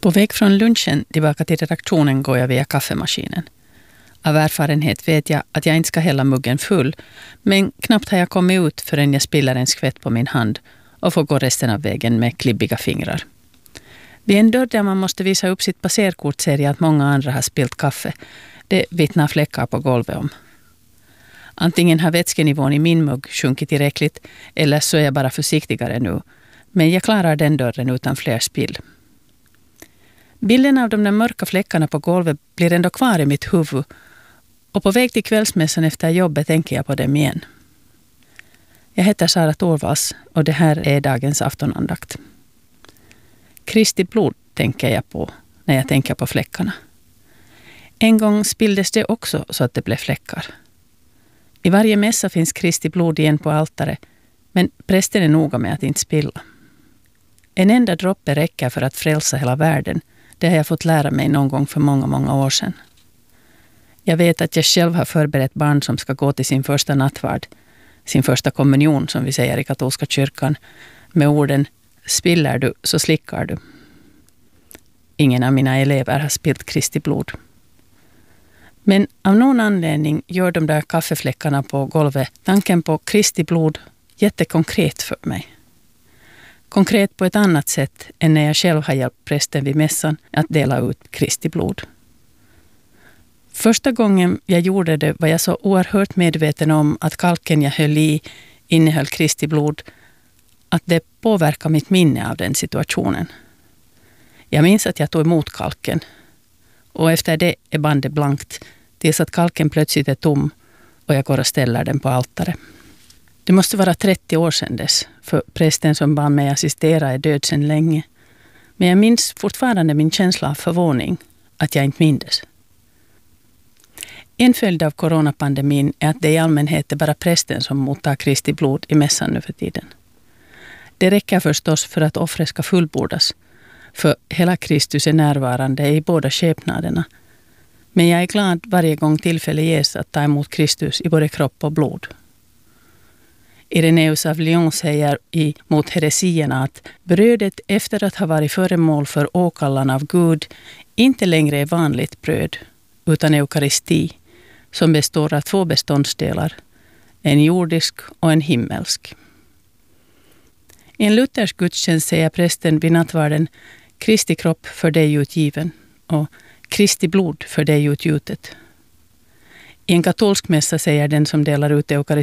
På väg från lunchen tillbaka till redaktionen går jag via kaffemaskinen. Av erfarenhet vet jag att jag inte ska hälla muggen full, men knappt har jag kommit ut förrän jag spiller en skvätt på min hand och får gå resten av vägen med klibbiga fingrar. Vid en dörr där man måste visa upp sitt passerkort ser jag att många andra har spillt kaffe. Det vittnar fläckar på golvet om. Antingen har vätskenivån i min mugg sjunkit tillräckligt eller så är jag bara försiktigare nu. Men jag klarar den dörren utan fler spill. Bilden av de där mörka fläckarna på golvet blir ändå kvar i mitt huvud. Och på väg till kvällsmässan efter jobbet tänker jag på dem igen. Jag heter Sara Torvalds och det här är dagens aftonandakt. Kristi blod tänker jag på när jag tänker på fläckarna. En gång spilldes det också så att det blev fläckar. I varje mässa finns Kristi blod igen på altaret, men prästen är noga med att inte spilla. En enda droppe räcker för att frälsa hela världen. Det har jag fått lära mig någon gång för många, många år sedan. Jag vet att jag själv har förberett barn som ska gå till sin första nattvard, sin första kommunion som vi säger i katolska kyrkan, med orden "spiller du så slickar du". Ingen av mina elever har spillt Kristi blod. Men av någon anledning gör de där kaffefläckarna på golvet tanken på Kristi blod jättekonkret för mig. Konkret på ett annat sätt än när jag själv har hjälpt prästen vid mässan att dela ut Kristi blod. Första gången jag gjorde det var jag så oerhört medveten om att kalken jag höll i innehöll Kristi blod att det påverkade mitt minne av den situationen. Jag minns att jag tog emot kalken och efter det är bandet blankt tills att kalken plötsligt är tom och jag går och ställer den på altaret. Det måste vara 30 år sedan dess, för prästen som bad mig assistera är död sedan länge. Men jag minns fortfarande min känsla av förvåning att jag inte mindes. En följd av coronapandemin är att det i allmänhet är bara prästen som mottar Kristi blod i mässan nu för tiden. Det räcker förstås för att offret ska fullbordas, för hela Kristus är närvarande i båda skepnaderna. Men jag är glad varje gång tillfälle ges att ta emot Kristus i både kropp och blod. Irenaeus av Lyon säger mot heresierna att brödet efter att ha varit föremål för åkallan av Gud inte längre är vanligt bröd, utan eukaristi, som består av 2 beståndsdelar, en jordisk och en himmelsk. I en luthersk gudstjänst säger prästen vid nattvarden Kristi kropp för dig utgiven och Kristi blod för dig utgjutet. I en katolsk mässa säger den som delar ut eukaristi